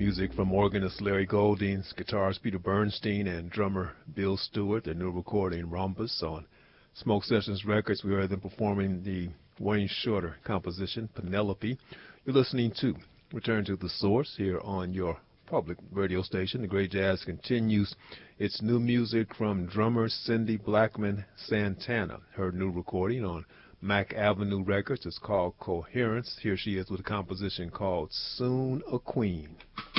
Music from organist Larry Goldings, guitarist Peter Bernstein, and drummer Bill Stewart. Their new recording, Rhombus, on Smoke Sessions Records. We heard them performing the Wayne Shorter composition, Penelope. You're listening to Return to the Source here on your public radio station. The Great Jazz continues its new music from drummer Cindy Blackman Santana. Her new recording on Mack Avenue Records is called Coherence. Here she is with a composition called Soon a Queen.